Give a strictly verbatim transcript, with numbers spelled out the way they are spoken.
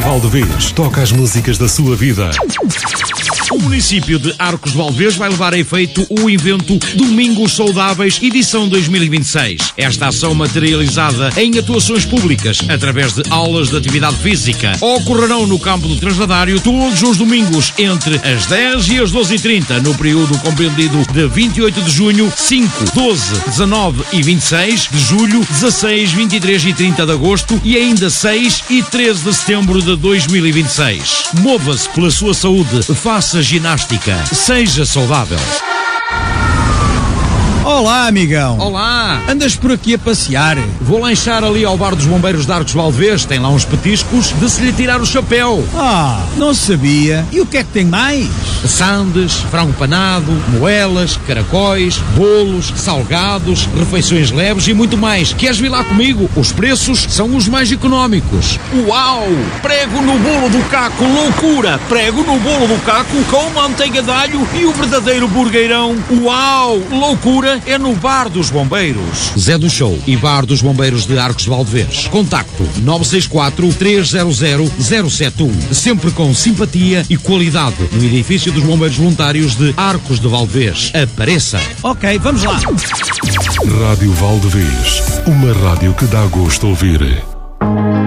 Valdevez toca as músicas da sua vida. O município de Arcos de Valdevez vai levar a efeito o evento Domingos Saudáveis, edição dois mil e vinte e seis. Esta ação materializada em atuações públicas, através de aulas de atividade física, ocorrerão no campo do Transvadário todos os domingos, entre as dez e as doze e trinta, no período compreendido de vinte e oito de junho, cinco, doze, dezanove e vinte e seis de julho, dezasseis, vinte e três e trinta de agosto e ainda seis e treze de setembro de dois mil e vinte e seis. Mova-se pela sua saúde, faça ginástica, seja saudável. Olá, amigão. Olá. Andas por aqui a passear? Vou lanchar ali ao bar dos bombeiros de Arcos de Valdevez. Tem lá uns petiscos de se lhe tirar o chapéu. Ah, não sabia. E o que é que tem mais? Sandes, frango panado, moelas, caracóis, bolos, salgados, refeições leves e muito mais. Queres vir lá comigo? Os preços são os mais económicos. Uau! Prego no bolo do Caco, loucura! Prego no bolo do Caco com manteiga de alho e o verdadeiro burgueirão. Uau! Loucura! É no Bar dos Bombeiros. Zé do Show e Bar dos Bombeiros de Arcos de Valdevez. Contacto nove seis quatro, três zero zero, zero sete um. Sempre com simpatia e qualidade no edifício dos Bombeiros Voluntários de Arcos de Valdevez. Apareça. Ok, vamos lá. Rádio Valdevez, uma rádio que dá gosto de ouvir.